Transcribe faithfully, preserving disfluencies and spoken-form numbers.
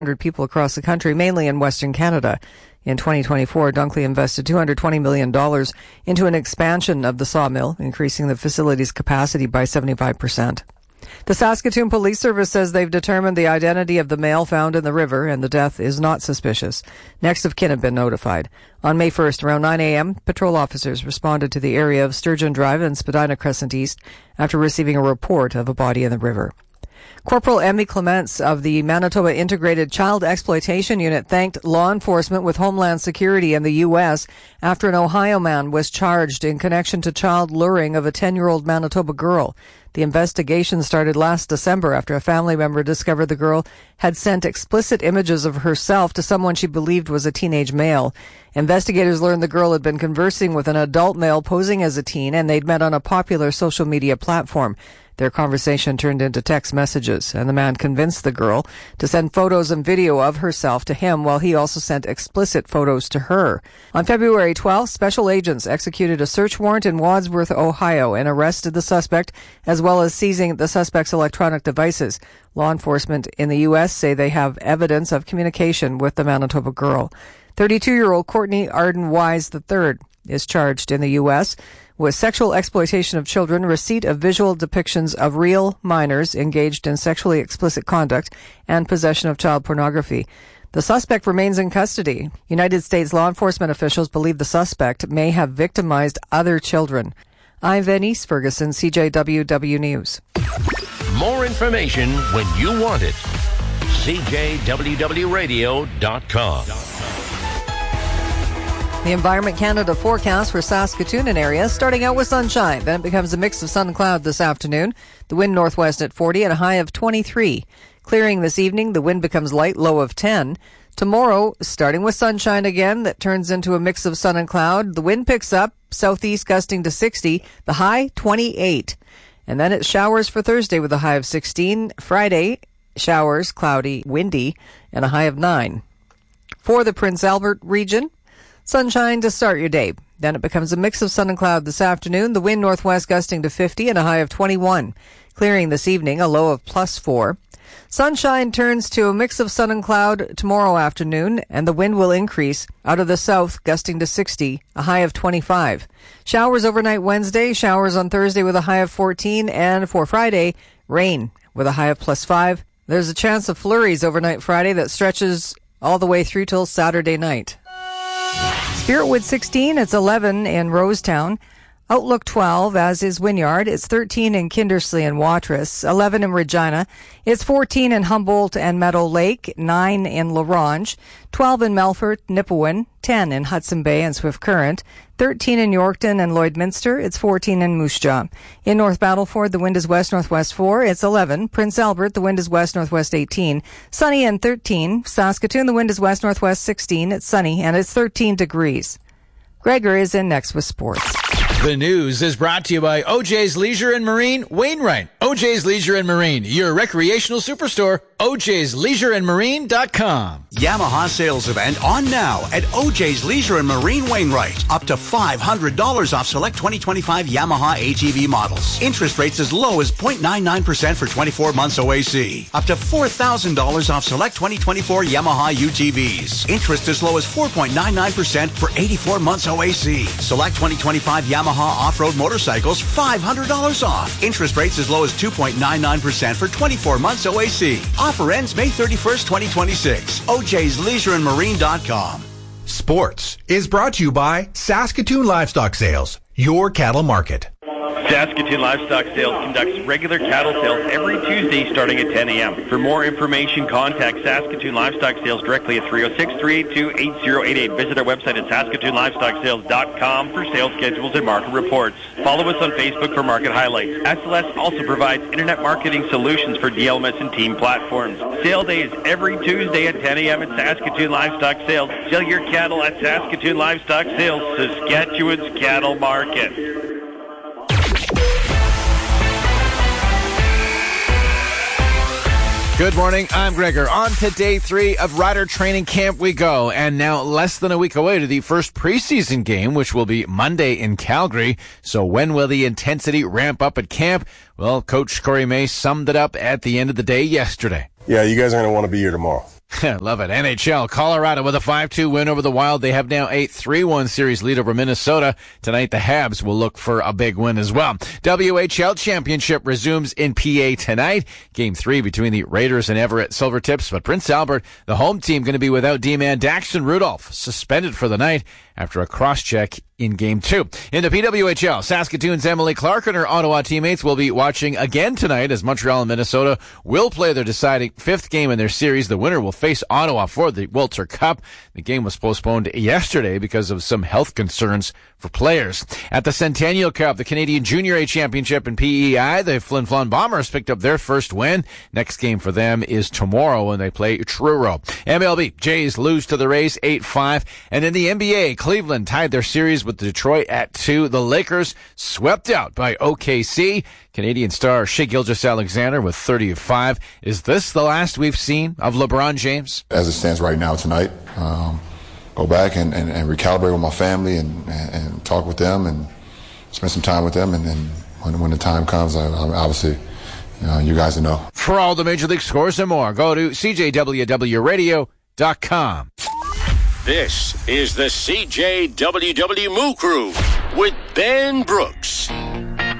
one hundred people across the country, mainly in Western Canada. In twenty twenty-four, Dunkley invested two hundred twenty million dollars into an expansion of the sawmill, increasing the facility's capacity by seventy-five percent. The Saskatoon Police Service says they've determined the identity of the male found in the river and the death is not suspicious. Next of kin have been notified. On May first, around nine a.m., patrol officers responded to the area of Sturgeon Drive and Spadina Crescent East after receiving a report of a body in the river. Corporal Emmy Clements of the Manitoba Integrated Child Exploitation Unit thanked law enforcement with Homeland Security in the U S after an Ohio man was charged in connection to child luring of a ten-year-old Manitoba girl. The investigation started last December after a family member discovered the girl had sent explicit images of herself to someone she believed was a teenage male. Investigators learned the girl had been conversing with an adult male posing as a teen, and they'd met on a popular social media platform. Their conversation turned into text messages, and the man convinced the girl to send photos and video of herself to him while he also sent explicit photos to her. On February twelfth, special agents executed a search warrant in Wadsworth, Ohio, and arrested the suspect, as well as seizing the suspect's electronic devices. Law enforcement in the U S say they have evidence of communication with the Manitoba girl. thirty-two-year-old Courtney Arden Wise the third is charged in the U S with sexual exploitation of children, receipt of visual depictions of real minors engaged in sexually explicit conduct, and possession of child pornography. The suspect remains in custody. United States law enforcement officials believe the suspect may have victimized other children. I'm Venice Ferguson, C J W W News. More information when you want it. C J W W radio dot com. The Environment Canada forecast for Saskatoon and area, starting out with sunshine. Then it becomes a mix of sun and cloud this afternoon. The wind northwest at forty and a high of twenty-three. Clearing this evening, the wind becomes light, low of ten. Tomorrow, starting with sunshine again, that turns into a mix of sun and cloud. The wind picks up, southeast gusting to sixty, the high twenty-eight. And then it showers for Thursday with a high of sixteen. Friday, showers, cloudy, windy, and a high of nine. For the Prince Albert region, sunshine to start your day. Then it becomes a mix of sun and cloud this afternoon. The wind northwest gusting to fifty and a high of twenty-one. Clearing this evening, a low of plus four. Sunshine turns to a mix of sun and cloud tomorrow afternoon, and the wind will increase out of the south, gusting to sixty, a high of twenty-five. Showers overnight Wednesday, showers on Thursday with a high of fourteen, and for Friday, rain with a high of plus five. There's a chance of flurries overnight Friday that stretches all the way through till Saturday night. Spiritwood sixteen, it's eleven in Rosetown. Outlook twelve, as is Wynyard. It's thirteen in Kindersley and Watrous. eleven in Regina. It's fourteen in Humboldt and Meadow Lake. nine in La Ronge. twelve in Melfort, Nipawin. ten in Hudson Bay and Swift Current. thirteen in Yorkton and Lloydminster. It's fourteen in Moose Jaw. In North Battleford, the wind is west-northwest four. It's eleven. Prince Albert, the wind is west-northwest eighteen. Sunny and thirteen. Saskatoon, the wind is west-northwest sixteen. It's sunny and it's thirteen degrees. Gregor is in next with sports. The news is brought to you by O J's Leisure and Marine, Wainwright. O J's Leisure and Marine, your recreational superstore. O J's Leisure and Marine dot com. Yamaha sales event on now at O J's Leisure and Marine Wainwright. Up to five hundred dollars off select twenty twenty-five Yamaha A T V models. Interest rates as low as zero point nine nine percent for twenty-four months O A C. Up to four thousand dollars off select twenty twenty-four Yamaha U T Vs. Interest as low as four point nine nine percent for eighty-four months O A C. Select twenty twenty-five Yamaha off-road motorcycles, five hundred dollars off. Interest rates as low as two point nine nine percent for twenty-four months O A C. Offer ends May thirty-first, twenty twenty-six. O J's Leisure and Marine dot com. Sports is brought to you by Saskatoon Livestock Sales, your cattle market. Saskatoon Livestock Sales conducts regular cattle sales every Tuesday starting at ten a.m. For more information, contact Saskatoon Livestock Sales directly at three oh six, three eight two, eight oh eight eight. Visit our website at saskatoon livestock sales dot com for sales schedules and market reports. Follow us on Facebook for market highlights. S L S also provides internet marketing solutions for D L M S and team platforms. Sale days every Tuesday at ten a.m. at Saskatoon Livestock Sales. Sell your cattle at Saskatoon Livestock Sales, Saskatchewan's cattle market. Good morning, I'm Gregor. On to day three of Rider Training Camp we go, and now less than a week away to the first preseason game, which will be Monday in Calgary. So when will the intensity ramp up at camp? Well, Coach Corey May summed it up at the end of the day yesterday. Yeah, you guys are going to want to be here tomorrow. Love it. N H L, Colorado with a five two win over the Wild. They have now a three one series lead over Minnesota. Tonight, the Habs will look for a big win as well. W H L Championship resumes in P A tonight. Game three between the Raiders and Everett Silvertips. But Prince Albert, the home team, going to be without D-man Daxton Rudolph, suspended for the night after a cross-check in Game two. In the P W H L, Saskatoon's Emily Clark and her Ottawa teammates will be watching again tonight as Montreal and Minnesota will play their deciding fifth game in their series. The winner will face Ottawa for the Wilter Cup. The game was postponed yesterday because of some health concerns for players. At the Centennial Cup, the Canadian Junior A Championship in P E I, the Flin Flon Bombers picked up their first win. Next game for them is tomorrow when they play Truro. M L B, Jays lose to the Rays eight five. And in the N B A, Cleveland tied their series with Detroit at two. The Lakers swept out by O K C. Canadian star Shai Gilgeous-Alexander with thirty of five. Is this the last we've seen of LeBron James? As it stands right now tonight, um, go back and, and, and recalibrate with my family and, and, and talk with them and spend some time with them. And then when, when the time comes, I, I obviously, you know, you guys will know. For all the Major League scores and more, go to C J W W radio dot com. This is the C J W W Moo Crew with Ben Brooks.